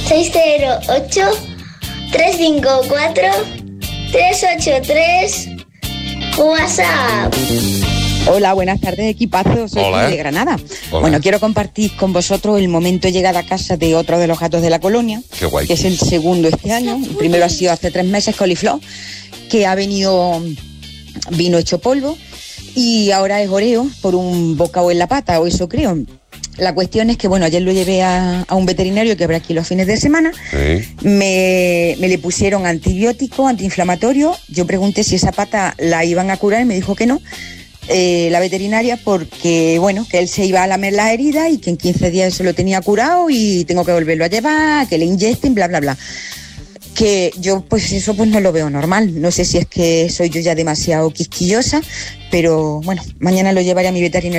608-354-383 WhatsApp. Hola, buenas tardes, equipazo. Soy de Granada. Hola. Bueno, quiero compartir con vosotros el momento de llegada a casa de otro de los gatos de la colonia. Qué guay. Que es el segundo este año. El primero ha sido hace 3 meses, Coliflor, que vino hecho polvo, y ahora es Oreo por un bocado en la pata, o eso creo. La cuestión es que, bueno, ayer lo llevé a un veterinario que habrá aquí los fines de semana. Sí. Me le pusieron antibiótico, antiinflamatorio. Yo pregunté si esa pata la iban a curar y me dijo que no. La veterinaria, porque, bueno, que él se iba a lamer las heridas y que en 15 días se lo tenía curado y tengo que volverlo a llevar, que le inyecten, bla, bla, bla. Que yo, pues eso pues no lo veo normal. No sé si es que soy yo ya demasiado quisquillosa, pero bueno, mañana lo llevaré a mi veterinario